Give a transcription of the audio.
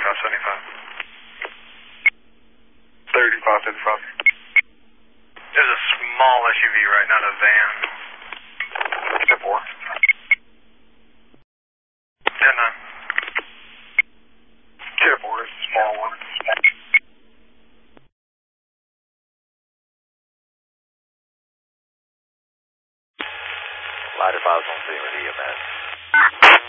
35. There's a small SUV right now, a van. 4. 10-9. Tier 4 is a small one. Ladder 5 on scene with EMS.